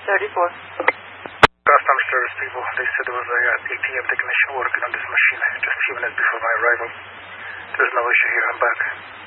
34. Customer service people, they said there was a ATM technician working on this machine just a few minutes before my arrival. There's no issue here, I'm back.